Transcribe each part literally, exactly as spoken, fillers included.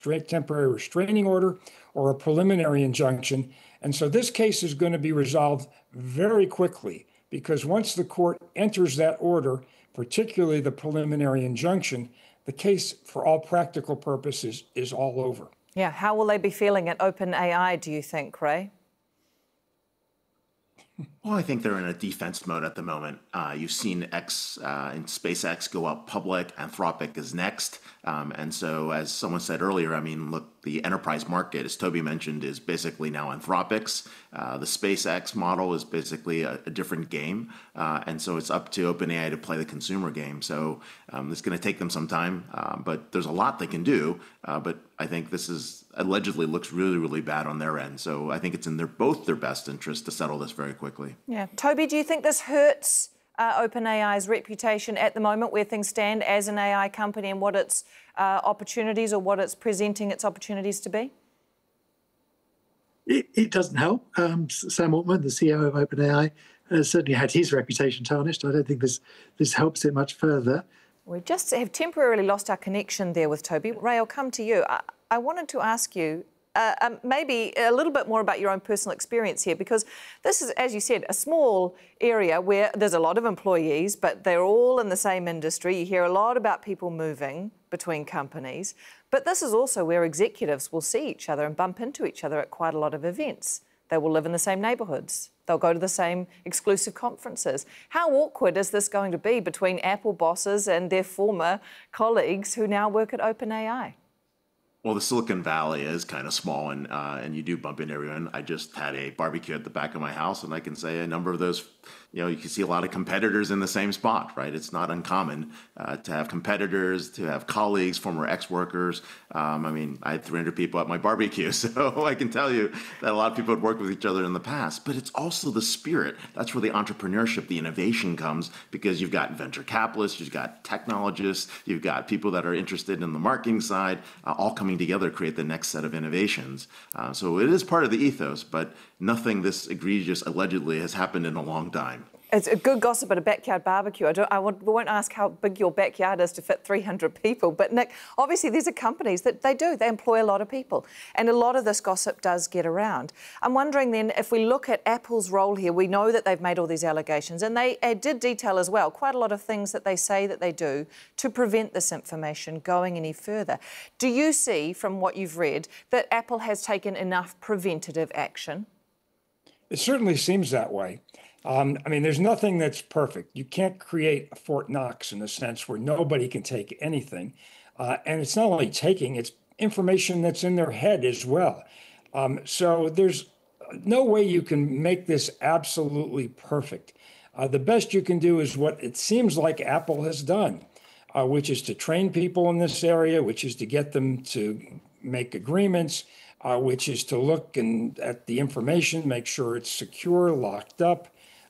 temporary restraining order or a preliminary injunction. And so this case is going to be resolved very quickly, because once the court enters that order, particularly the preliminary injunction, the case, for all practical purposes, is all over. Yeah, how will they be feeling at OpenAI, do you think, Ray? Well, I think they're in a defense mode at the moment. Uh, you've seen X uh, and SpaceX go up public. Anthropic is next. Um, and so, as someone said earlier, I mean, look, the enterprise market, as Toby mentioned, is basically now Anthropic's. Uh, the SpaceX model is basically a, a different game. Uh, and so it's up to OpenAI to play the consumer game. So um, it's going to take them some time, uh, but there's a lot they can do. Uh, but I think this is allegedly looks really, really bad on their end. So I think it's in their both their best interest to settle this very quickly. Yeah. Toby, do you think this hurts uh, OpenAI's reputation at the moment, where things stand as an A I company and what its uh, opportunities, or what it's presenting its opportunities to be? It, it doesn't help. Um, Sam Altman, the C E O of OpenAI, has certainly had his reputation tarnished. I don't think this this helps it much further. We just have temporarily lost our connection there with Toby. Ray, I'll come to you. I, I wanted to ask you uh, um, maybe a little bit more about your own personal experience here, because this is, as you said, a small area where there's a lot of employees, but they're all in the same industry. You hear a lot about people moving between companies, but this is also where executives will see each other and bump into each other at quite a lot of events. They will live in the same neighbourhoods. They'll go to the same exclusive conferences. How awkward is this going to be between Apple bosses and their former colleagues who now work at OpenAI? Well, the Silicon Valley is kind of small, and uh, and you do bump into everyone. I just had a barbecue at the back of my house, and I can say a number of those, you know, you can see a lot of competitors in the same spot, right? It's not uncommon uh, to have competitors, to have colleagues, former ex-workers. Um, I mean, I had three hundred people at my barbecue, so I can tell you that a lot of people had worked with each other in the past. But it's also the spirit. That's where the entrepreneurship, the innovation comes, because you've got venture capitalists, you've got technologists, you've got people that are interested in the marketing side, uh, all coming together to create the next set of innovations. Uh, so it is part of the ethos, but nothing this egregious allegedly has happened in a long time. It's a good gossip at a backyard barbecue. I, don't, I won't ask how big your backyard is to fit three hundred people, but Nick, obviously these are companies that they do, they employ a lot of people, and a lot of this gossip does get around. I'm wondering then, if we look at Apple's role here, we know that they've made all these allegations, and they uh, did detail as well quite a lot of things that they say that they do to prevent this information going any further. Do you see, from what you've read, that Apple has taken enough preventative action? It certainly seems that way. Um, I mean, there's nothing that's perfect. You can't create a Fort Knox in a sense where nobody can take anything. Uh, and it's not only taking, it's information that's in their head as well. Um, so there's no way you can make this absolutely perfect. Uh, the best you can do is what it seems like Apple has done, uh, which is to train people in this area, which is to get them to make agreements, uh, which is to look and at the information, make sure it's secure, locked up.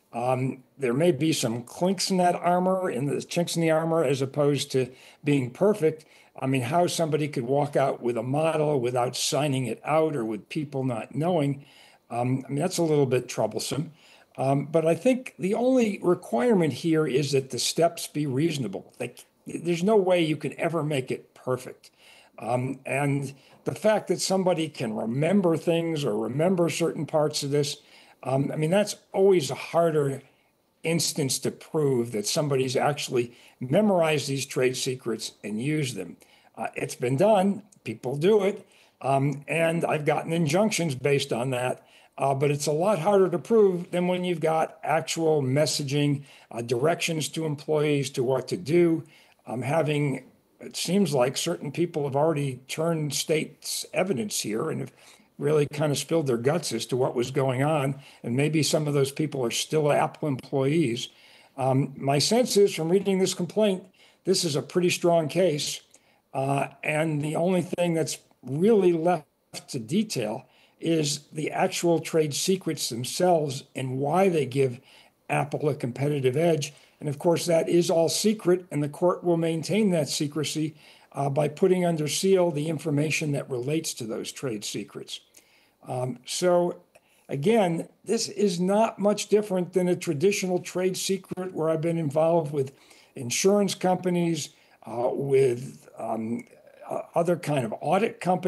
Um, there may be some clinks in that armor, in the chinks in the armor, as opposed to being perfect. I mean, how somebody could walk out with a model without signing it out, or with people not knowing, um, I mean, that's a little bit troublesome. Um, but I think the only requirement here is that the steps be reasonable. Like, there's no way you can ever make it perfect. Um, and the fact that somebody can remember things or remember certain parts of this, Um, I mean, that's always a harder instance to prove that somebody's actually memorized these trade secrets and used them. Uh, it's been done. People do it. Um, and I've gotten injunctions based on that. Uh, but it's a lot harder to prove than when you've got actual messaging, uh, directions to employees to what to do. Um, having, it seems like certain people have already turned state's evidence here and have really kind of spilled their guts as to what was going on. And maybe some of those people are still Apple employees. Um, my sense is, from reading this complaint, this is a pretty strong case. Uh, and the only thing that's really left to detail is the actual trade secrets themselves and why they give Apple a competitive edge. And of course, that is all secret, and the court will maintain that secrecy uh, by putting under seal the information that relates to those trade secrets. Um, so again, this is not much different than a traditional trade secret where I've been involved with insurance companies, uh, with um, uh, other kind of audit companies.